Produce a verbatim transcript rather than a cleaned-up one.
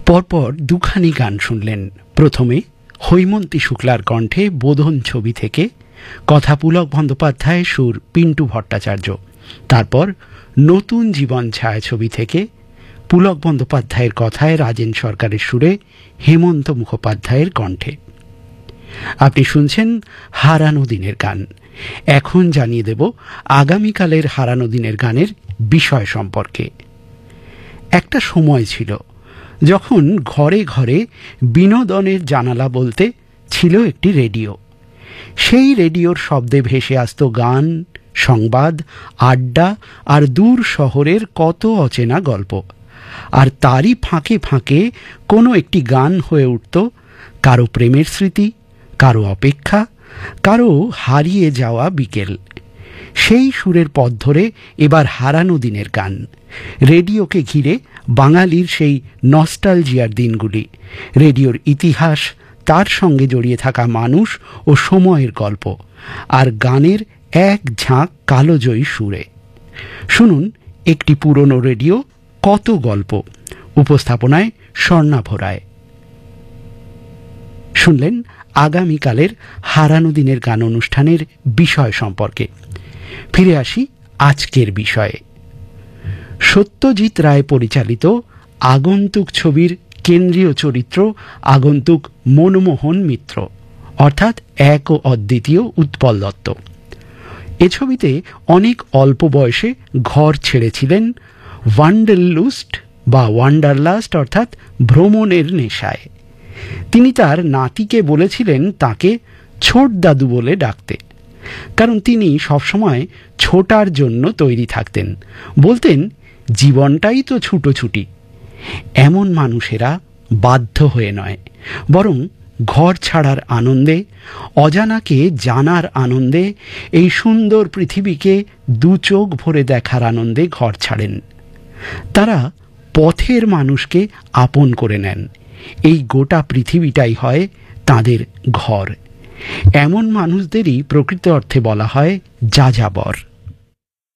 পরপর দুখানি গান শুনলেন। প্রথমে হৈমন্তী শুক্লার কণ্ঠে বোধন ছবি থেকে, কথা পুলক বন্দ্যোপাধ্যায়, সুর পিন্টু ভট্টাচার্য। তারপর নতুন জীবন ছায়াছবি থেকে পুলক বন্দ্যোপাধ্যায়ের কথায় রাজেন সরকারের সুরে হেমন্ত মুখোপাধ্যায়ের কণ্ঠে। আপনি শুনছেন হারানো দিনের গান। এখন জানিয়ে দেব আগামীকালের হারানো দিনের গানের বিষয় সম্পর্কে। একটা সময় ছিল যখন ঘরে ঘরে বিনোদনের জানালা বলতে ছিল একটি রেডিও। সেই রেডিওর শব্দে ভেসে আসত গান, সংবাদ, আড্ডা আর দূর শহরের কত অচেনা গল্প। আর তারই ফাঁকে ফাঁকে কোনো একটি গান হয়ে উঠত কারো প্রেমের স্মৃতি, কারো অপেক্ষা, কারো হারিয়ে যাওয়া বিকেল। সেই সুরের পথ ধরে এবার হারানো দিনের গান। রেডিওকে ঘিরে বাঙালির সেই নস্টালজিয়ার দিনগুলি, রেডিওর ইতিহাস, তার সঙ্গে জড়িয়ে থাকা মানুষ ও সময়ের গল্প, আর গানের এক ঝাঁক কালোজয়ী সুরে। শুনুন একটি পুরনো রেডিও, কত গল্প। উপস্থাপনায় স্বর্ণাভ রায়। শুনলেন আগামীকালের হারানো দিনের গান অনুষ্ঠানের বিষয় সম্পর্কে। ফিরে আসি আজকের বিষয়ে। সত্যজিৎ রায় পরিচালিত আগন্তুক ছবির কেন্দ্রীয় চরিত্র আগন্তুক মনমোহন মিত্র, অর্থাৎ এক ও অদ্বিতীয় উৎপল দত্ত। এ ছবিতে অনেক অল্প বয়সে ঘর ছেড়েছিলেন ওয়ান্ডারলুস্ট বা ওয়ান্ডারলাস্ট, অর্থাৎ ভ্রমণের নেশায়। তিনি তার নাতিকে বলেছিলেন তাকে ছোট দাদু বলে ডাকতে, কারণ তিনি সবসময় ছোটার জন্য তৈরি থাকতেন। বলতেন, জীবনটাই তো ছুটোছুটি। এমন মানুষেরা বাধ্য হয়ে নয়, বরং ঘর ছাড়ার আনন্দে, অজানাকে জানার আনন্দে, এই সুন্দর পৃথিবীকে দু চোখ ভরে দেখার আনন্দে ঘর ছাড়েন। তারা পথের মানুষকে আপন করে নেন। এই গোটা পৃথিবীটাই হয় তাদের ঘর। এমন মানুষদেরই প্রকৃত অর্থে বলা হয় যাযাবর।